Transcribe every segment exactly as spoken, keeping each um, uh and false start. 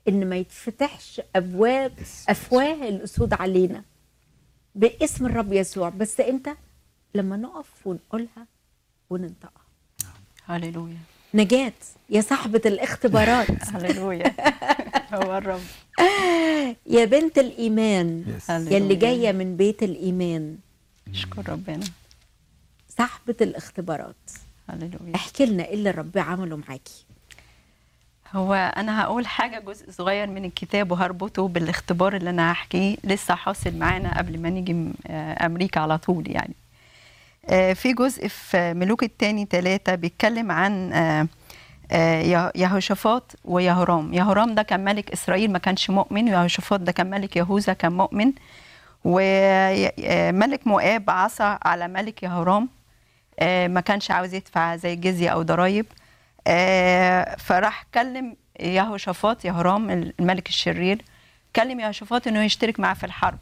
ان ما يتفتحش ابواب افواه الاسود علينا باسم الرب يسوع. بس امتى؟ لما نقف ونقولها وننطقها. هللويا. نجاة يا صاحبة الاختبارات هللويا. هو الرب. يا بنت الإيمان Yes. يا اللي جاية من بيت الإيمان، اشكر ربنا. صاحبة الاختبارات، هللويا. احكي لنا ايه اللي ربي عمله معاكي. هو انا هقول حاجه جزء صغير من الكتاب وهربطه بالاختبار اللي انا هحكيه لسه حاصل معانا قبل ما نيجي م- آه، امريكا على طول يعني. آه، في جزء في ملوك الثاني ثلاثة بيتكلم عن آه، آه، يه- يهوشافاط ويهورام. يهورام ده كان ملك اسرائيل ما كانش مؤمن، ويهوشافاط ده كان ملك يهوذا كان مؤمن. وملك مؤاب عصى على ملك يهورام، آه، ما كانش عاوز يدفع زي جزية او ضرائب. آه، فراح كلم يهوشافاط يهورام الملك الشرير، كلم يهوشافاط انه يشترك معاه في الحرب.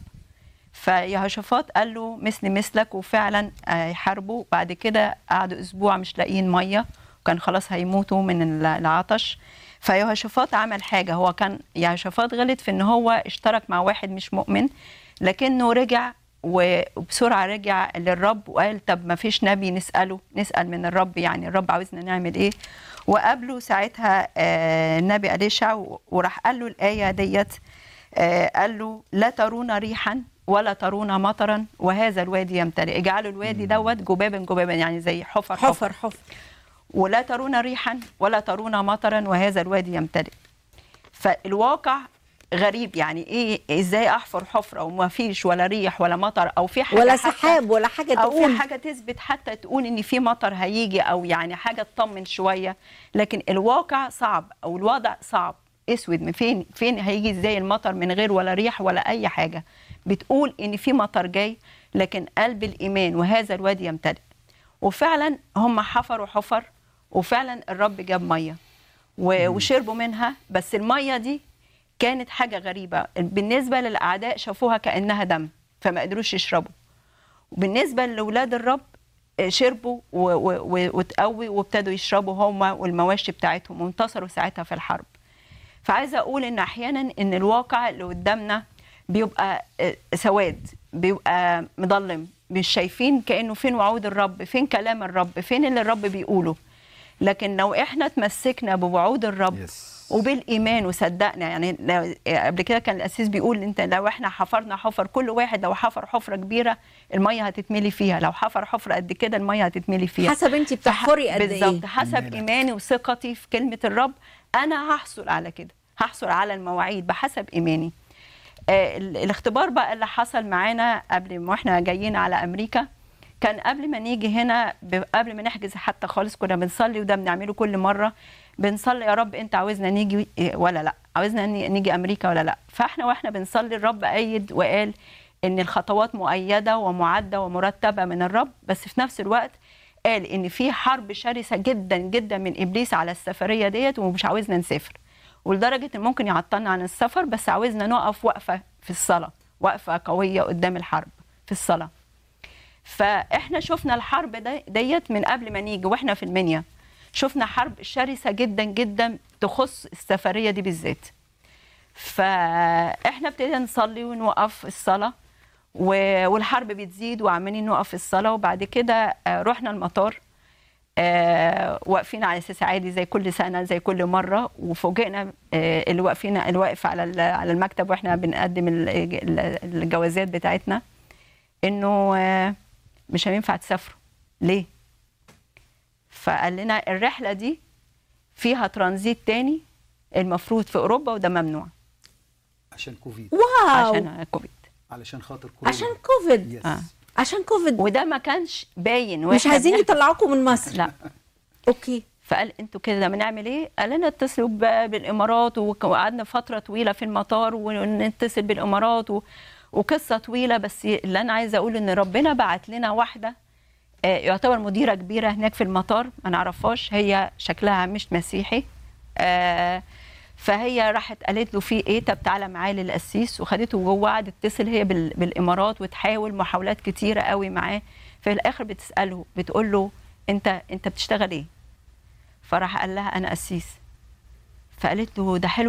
فيهوشافاط قال له مثل مثلك، وفعلا آه، يحاربوا. بعد كده قعدوا اسبوع مش لاقيين ميه، وكان خلاص هيموتوا من ال- العطش. فيهوشافاط عمل حاجه، هو كان يهوشافاط غلط في ان هو اشترك مع واحد مش مؤمن، لكنه رجع وبسرعه رجع للرب وقال طب ما فيش نبي نساله، نسال من الرب، يعني الرب عاوزنا نعمل ايه. وقابله ساعتها آه، النبي أليشع، وراح قال له الايه ديت. آه، قال له لا ترون ريحا ولا ترون مطرا وهذا الوادي يمتلئ. اجعلوا الوادي دوت جبابا جبابا، يعني زي حفر حفر, حفر حفر. ولا ترون ريحا ولا ترون مطرا وهذا الوادي يمتلئ. فالواقع غريب، يعني ايه ازاي احفر حفره وما فيش ولا ريح ولا مطر او في حاجه ولا حتى- سحاب ولا حاجة او في تقول. حاجه تثبت حتى تقول ان في مطر هيجي، او يعني حاجه تطمن شويه. لكن الواقع صعب، او الوضع صعب اسود. من فين فين هيجي ازاي المطر من غير ولا ريح ولا اي حاجه؟ بتقول ان في مطر جاي، لكن قلب الايمان وهذا الوادي يمتلئ. وفعلا هم حفروا حفر، وفعلا الرب جاب ميه و- وشربوا منها. بس الميه دي كانت حاجه غريبه بالنسبه للاعداء، شافوها كانها دم فما قدروش يشربوا. وبالنسبه لاولاد الرب آه، شربوا و- و- و- وتقوي وابتدوا يشربوا هم والمواشي بتاعتهم، وانتصروا ساعتها في الحرب. فعايزه اقول ان احيانا ان الواقع اللي قدامنا بيبقى آه، سواد، بيبقى مظلم، مش شايفين كانه فين وعود الرب، فين كلام الرب، فين اللي الرب بيقوله. لكن لو احنا تمسكنا بوعود الرب Yes. وبالايمان وصدقنا، يعني لو- قبل كده كان القسيس بيقول انت لو احنا حفرنا حفر، كل واحد لو حفر حفره كبيره الميه هتتملي فيها، لو حفر حفره قد كده الميه هتتملي فيها. حسب انت بتحفري قد ايه. بالظبط، حسب إيمانك. ايماني وثقتي في كلمه الرب انا هحصل على كده، هحصل على المواعيد بحسب ايماني. آه، ال- الاختبار بقى اللي حصل معانا قبل ما احنا جايين على امريكا، كان قبل ما نيجي هنا ب- قبل ما نحجز حتى خالص كنا بنصلي، وده بنعمله كل مره. بنصلي يا رب انت عاوزنا نيجي إيه ولا لا، عاوزنا ني- نيجي امريكا ولا لا. فاحنا واحنا بنصلي الرب ايد وقال ان الخطوات مؤيده ومعده ومرتبه من الرب، بس في نفس الوقت قال ان في حرب شرسه جدا جدا من ابليس على السفريه ديت، ومش عاوزنا نسافر. ولدرجه ان ممكن يعطلنا عن السفر، بس عاوزنا نقف وقفه في الصلاه، وقفه قويه قدام الحرب في الصلاه. فاحنا شفنا الحرب دي ديت من قبل ما نيجي، واحنا في المنيا شفنا حرب شرسه جدا جدا تخص السفريه دي بالذات. فاحنا ابتدينا نصلي ونوقف الصلاه، و- والحرب بتزيد وعمالين نوقف الصلاه. وبعد كده آه، رحنا المطار، آه، واقفين على اساس عادي زي كل سنه زي كل مره. وفوجئنا آه، اللي واقفين اللي واقف على ال- على المكتب واحنا بنقدم ال- ال- الجوازات بتاعتنا، انه آه، مش هينفع تسافروا. ليه؟ فقال لنا الرحله دي فيها ترانزيت تاني المفروض في اوروبا، وده ممنوع عشان كوفيد. واو. عشان كوفيد. علشان خاطر كورونا. عشان كوفيد. يس. آه. عشان كوفيد. وده ما كانش باين مش وإحنا عايزين بنحجز. يطلعوكم من مصر. لا. اوكي. فقال انتوا كده بنعمل ايه؟ قال لنا اتصلوا ب- بالامارات، وك- وقعدنا فتره طويله في المطار ونتصل بالامارات و... وقصه طويله. بس اللي انا عايزه اقول ان ربنا بعت لنا واحده آه، يعتبر مديره كبيره هناك في المطار، ما نعرفهاش، هي شكلها مش مسيحي. آه، فهي راحت قالت له في ايه، طب تعالى معايا للقسيس، وخدته جوه قعدت تتصل هي بال- بالامارات وتحاول محاولات كتيره قوي معاه. في الاخر بتساله بتقول له انت انت بتشتغل ايه؟ فراح قال لها انا قسيس. فقالت له ده حلو